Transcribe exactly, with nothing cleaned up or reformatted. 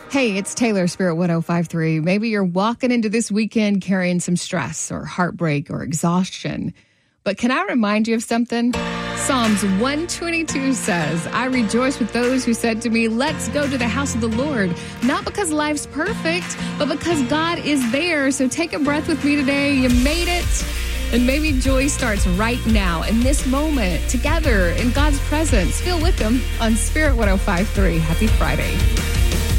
Hey, it's Taylor, Spirit one oh five point three. Maybe you're walking into this weekend carrying some stress or heartbreak or exhaustion. But can I remind you of something? Psalms one twenty-two says, I rejoice with those who said to me, let's go to the house of the Lord. Not because life's perfect, but because God is there. So take a breath with me today. You made it. And maybe joy starts right now in this moment together in God's presence. Feel with Him on Spirit one oh five point three. Happy Friday.